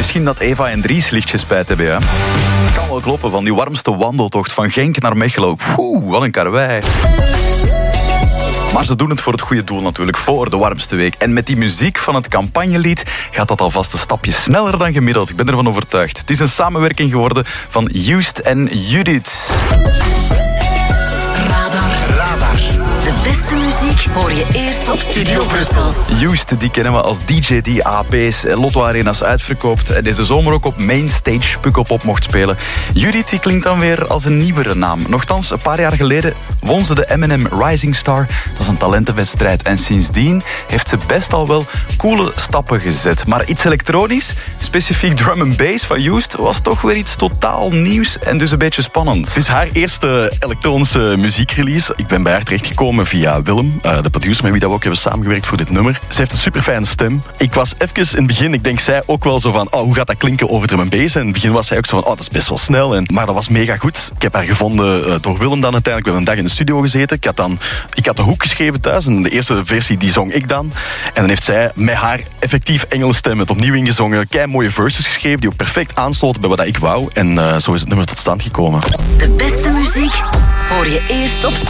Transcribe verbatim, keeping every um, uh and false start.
Misschien dat Eva en Dries lichtjes bij het hebben, ja. Kan wel kloppen, van die warmste wandeltocht van Genk naar Mechelen. Oeh, wat een karwei. Maar ze doen het voor het goede doel natuurlijk, voor de warmste week. En met die muziek van het campagnelied gaat dat alvast een stapje sneller dan gemiddeld. Ik ben ervan overtuigd. Het is een samenwerking geworden van Joost en Judith. De beste muziek hoor je eerst op Studio Brussel. Joost, die kennen we als D J die A P's, Lotto Arena's uitverkoopt en deze zomer ook op Mainstage Pukkelpop mocht spelen. Judith die klinkt dan weer als een nieuwere naam. Nochtans, een paar jaar geleden won ze de M en M Rising Star. Dat is een talentenwedstrijd en sindsdien heeft ze best al wel coole stappen gezet. Maar iets elektronisch, specifiek drum and bass van Joost, was toch weer iets totaal nieuws en dus een beetje spannend. Het is haar eerste elektronische muziekrelease. Ik ben bij haar terechtgekomen via Willem, de producer met wie we ook hebben samengewerkt voor dit nummer. Ze heeft een super fijne stem. Ik was even in het begin, ik denk zij ook wel zo van, oh, hoe gaat dat klinken over drum and bass? En in het begin was zij ook zo van, oh, dat is best wel snel. En, maar dat was mega goed. Ik heb haar gevonden uh, door Willem dan uiteindelijk. We hebben een dag in de studio gezeten. Ik had dan, ik had de hoek geschreven thuis en de eerste versie die zong ik dan. En dan heeft zij met haar effectief Engelsstem het opnieuw ingezongen. Kei mooie verses geschreven die ook perfect aansloten bij wat ik wou. En uh, zo is het nummer tot stand gekomen. De beste muziek hoor je eerst op Studio